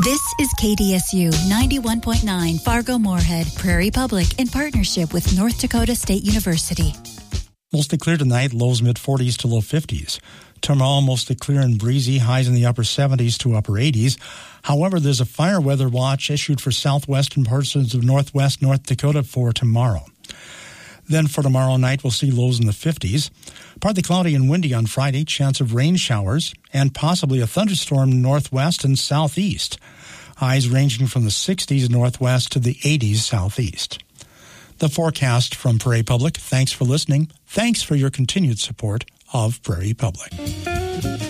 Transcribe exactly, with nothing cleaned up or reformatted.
This is K D S U ninety-one point nine Fargo-Moorhead, Prairie Public, in partnership with North Dakota State University. Mostly clear tonight, lows mid-forties to low fifties. Tomorrow, mostly clear and breezy, highs in the upper seventies to upper eighties. However, there's a fire weather watch issued for southwestern parts of northwest North Dakota for tomorrow. Then for tomorrow night, we'll see lows in the fifties. Partly cloudy and windy on Friday, chance of rain showers, and possibly a thunderstorm northwest and southeast. Highs ranging from the sixties northwest to the eighties southeast. The forecast from Prairie Public. Thanks for listening. Thanks for your continued support of Prairie Public.